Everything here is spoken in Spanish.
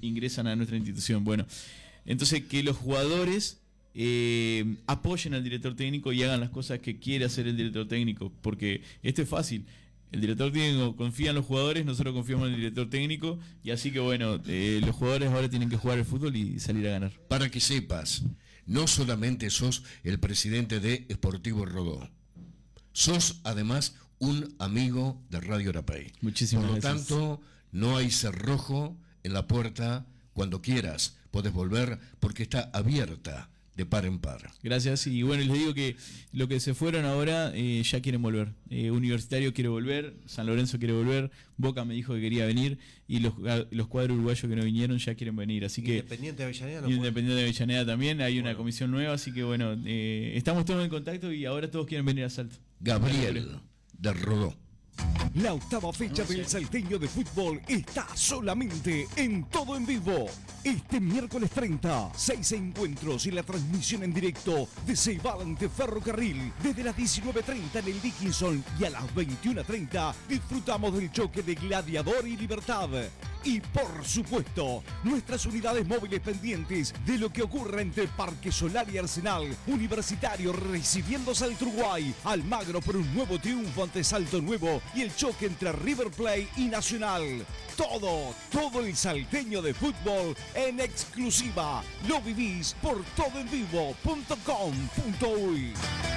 ingresan a nuestra institución. Bueno, entonces que los jugadores apoyen al director técnico y hagan las cosas que quiere hacer el director técnico, porque esto es fácil. El director técnico confía en los jugadores, nosotros confiamos en el director técnico, y así que bueno, los jugadores ahora tienen que jugar el fútbol y salir a ganar. Para que sepas, no solamente sos el presidente de Sportivo Rodó, sos además un amigo de Radio Arapey. Muchísimas gracias. Por lo gracias. tanto, no hay cerrojo en la puerta. Cuando quieras podés volver, porque está abierta de par en par. Gracias, y bueno, les digo que lo que se fueron ahora ya quieren volver. Universitario quiere volver, San Lorenzo quiere volver, Boca me dijo que quería venir, y los cuadros uruguayos que no vinieron ya quieren venir. Así que Independiente de Avellaneda no Independiente de Avellaneda también, hay una comisión nueva, así que bueno, estamos todos en contacto y ahora todos quieren venir a Salto. Gabriel de Rodó. La octava fecha del Salteño de Fútbol está solamente en Todo en Vivo. Este miércoles 30, 6 encuentros y la transmisión en directo de Ceibal ante Ferrocarril. Desde las 19:30 en el Dickinson y a las 21:30 disfrutamos del choque de Gladiador y Libertad. Y por supuesto, nuestras unidades móviles pendientes de lo que ocurra entre Parque Solar y Arsenal. Universitario recibiendo Salto Uruguay, Almagro por un nuevo triunfo ante Salto Nuevo y el choque entre River Plate y Nacional. Todo el salteño de fútbol en exclusiva. Lo vivís por todoenvivo.com.uy.